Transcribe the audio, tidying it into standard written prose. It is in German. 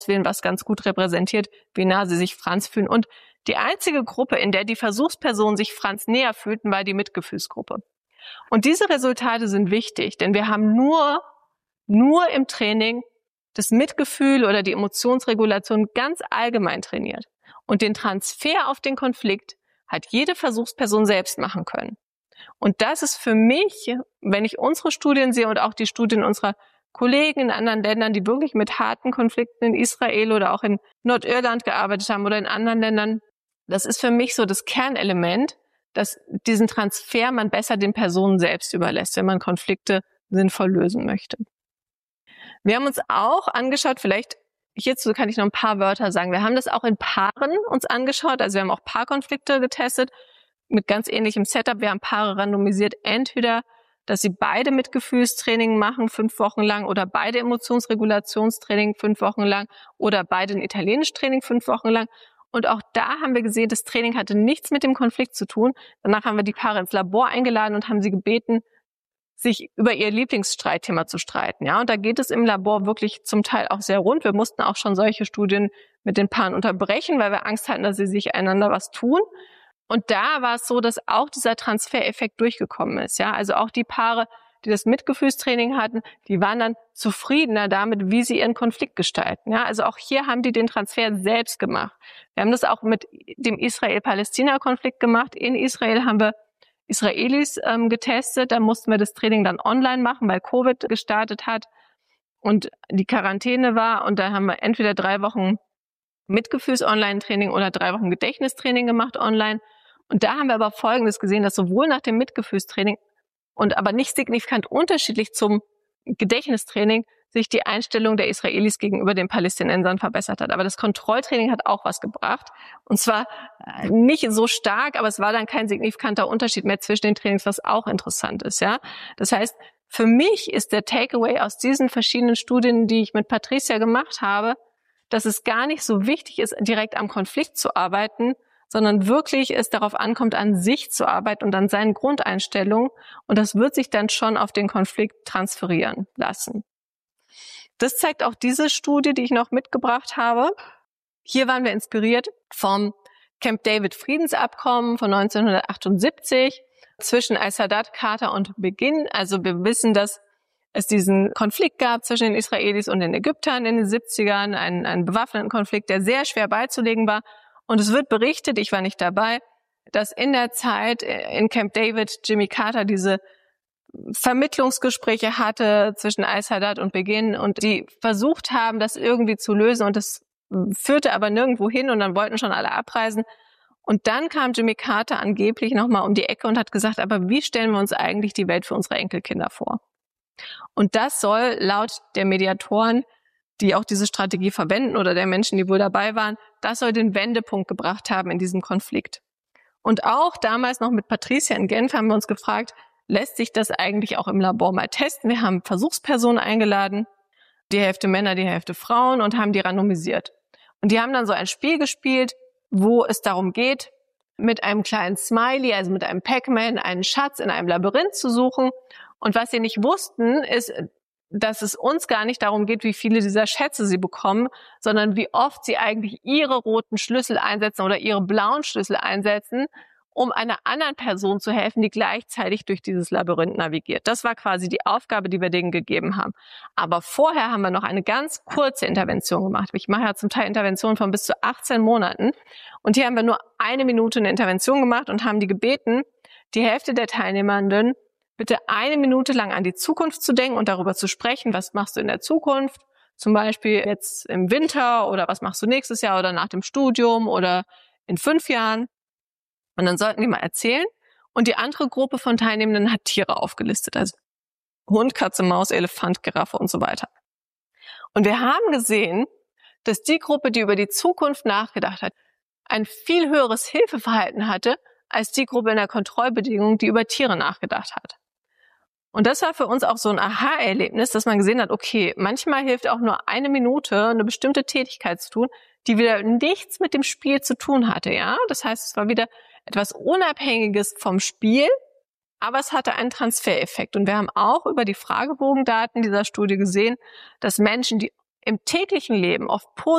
wählen, was ganz gut repräsentiert, wie nah sie sich Franz fühlen. Und die einzige Gruppe, in der die Versuchspersonen sich Franz näher fühlten, war die Mitgefühlsgruppe. Und diese Resultate sind wichtig, denn wir haben nur im Training das Mitgefühl oder die Emotionsregulation ganz allgemein trainiert. Und den Transfer auf den Konflikt hat jede Versuchsperson selbst machen können. Und das ist für mich, wenn ich unsere Studien sehe und auch die Studien unserer Kollegen in anderen Ländern, die wirklich mit harten Konflikten in Israel oder auch in Nordirland gearbeitet haben oder in anderen Ländern, das ist für mich so das Kernelement, dass diesen Transfer man besser den Personen selbst überlässt, wenn man Konflikte sinnvoll lösen möchte. Wir haben uns auch angeschaut, vielleicht hierzu kann ich noch ein paar Wörter sagen. Wir haben das auch in Paaren uns angeschaut, also wir haben auch Paarkonflikte getestet mit ganz ähnlichem Setup. Wir haben Paare randomisiert, entweder dass sie beide Mitgefühlstraining machen 5 Wochen lang oder beide Emotionsregulationstraining 5 Wochen lang oder beide ein Italienisch-Training 5 Wochen lang. Und auch da haben wir gesehen, das Training hatte nichts mit dem Konflikt zu tun. Danach haben wir die Paare ins Labor eingeladen und haben sie gebeten, sich über ihr Lieblingsstreitthema zu streiten. Ja, und da geht es im Labor wirklich zum Teil auch sehr rund. Wir mussten auch schon solche Studien mit den Paaren unterbrechen, weil wir Angst hatten, dass sie sich einander was tun. Und da war es so, dass auch dieser Transfereffekt durchgekommen ist. Ja, also auch die Paare, die das Mitgefühlstraining hatten, die waren dann zufriedener damit, wie sie ihren Konflikt gestalten. Ja, also auch hier haben die den Transfer selbst gemacht. Wir haben das auch mit dem Israel-Palästina-Konflikt gemacht. In Israel haben wir Israelis getestet. Da mussten wir das Training dann online machen, weil Covid gestartet hat und die Quarantäne war. Und da haben wir entweder 3 Wochen Mitgefühls-Online-Training oder 3 Wochen Gedächtnistraining gemacht online. Und da haben wir aber Folgendes gesehen, dass sowohl nach dem Mitgefühlstraining und aber nicht signifikant unterschiedlich zum Gedächtnistraining sich die Einstellung der Israelis gegenüber den Palästinensern verbessert hat. Aber das Kontrolltraining hat auch was gebracht. Und zwar nicht so stark, aber es war dann kein signifikanter Unterschied mehr zwischen den Trainings, was auch interessant ist. Ja, das heißt, für mich ist der Takeaway aus diesen verschiedenen Studien, die ich mit Patricia gemacht habe, dass es gar nicht so wichtig ist, direkt am Konflikt zu arbeiten, sondern wirklich es darauf ankommt, an sich zu arbeiten und an seinen Grundeinstellungen. Und das wird sich dann schon auf den Konflikt transferieren lassen. Das zeigt auch diese Studie, die ich noch mitgebracht habe. Hier waren wir inspiriert vom Camp David Friedensabkommen von 1978 zwischen al-Sadat, Carter und Begin. Also wir wissen, dass es diesen Konflikt gab zwischen den Israelis und den Ägyptern in den 70ern, einen bewaffneten Konflikt, der sehr schwer beizulegen war. Und es wird berichtet, ich war nicht dabei, dass in der Zeit in Camp David Jimmy Carter diese Vermittlungsgespräche hatte zwischen al-Sadat und Begin und die versucht haben, das irgendwie zu lösen und das führte aber nirgendwo hin und dann wollten schon alle abreisen. Und dann kam Jimmy Carter angeblich nochmal um die Ecke und hat gesagt, aber wie stellen wir uns eigentlich die Welt für unsere Enkelkinder vor? Und das soll laut der Mediatoren, die auch diese Strategie verwenden oder der Menschen, die wohl dabei waren, das soll den Wendepunkt gebracht haben in diesem Konflikt. Und auch damals noch mit Patricia in Genf haben wir uns gefragt, lässt sich das eigentlich auch im Labor mal testen? Wir haben Versuchspersonen eingeladen, die Hälfte Männer, die Hälfte Frauen und haben die randomisiert. Und die haben dann so ein Spiel gespielt, wo es darum geht, mit einem kleinen Smiley, also mit einem Pac-Man, einen Schatz in einem Labyrinth zu suchen. Und was sie nicht wussten, ist, dass es uns gar nicht darum geht, wie viele dieser Schätze sie bekommen, sondern wie oft sie eigentlich ihre roten Schlüssel einsetzen oder ihre blauen Schlüssel einsetzen, um einer anderen Person zu helfen, die gleichzeitig durch dieses Labyrinth navigiert. Das war quasi die Aufgabe, die wir denen gegeben haben. Aber vorher haben wir noch eine ganz kurze Intervention gemacht. Ich mache ja zum Teil Interventionen von bis zu 18 Monaten. Und hier haben wir nur 1 Minute eine Intervention gemacht und haben die gebeten, die Hälfte der Teilnehmenden bitte 1 Minute lang an die Zukunft zu denken und darüber zu sprechen, was machst du in der Zukunft, zum Beispiel jetzt im Winter oder was machst du nächstes Jahr oder nach dem Studium oder in 5 Jahren. Und dann sollten die mal erzählen. Und die andere Gruppe von Teilnehmenden hat Tiere aufgelistet, also Hund, Katze, Maus, Elefant, Giraffe und so weiter. Und wir haben gesehen, dass die Gruppe, die über die Zukunft nachgedacht hat, ein viel höheres Hilfeverhalten hatte, als die Gruppe in der Kontrollbedingung, die über Tiere nachgedacht hat. Und das war für uns auch so ein Aha-Erlebnis, dass man gesehen hat, okay, manchmal hilft auch nur 1 Minute, eine bestimmte Tätigkeit zu tun, die wieder nichts mit dem Spiel zu tun hatte, ja. Das heißt, es war wieder etwas Unabhängiges vom Spiel, aber es hatte einen Transfereffekt. Und wir haben auch über die Fragebogendaten dieser Studie gesehen, dass Menschen, die im täglichen Leben oft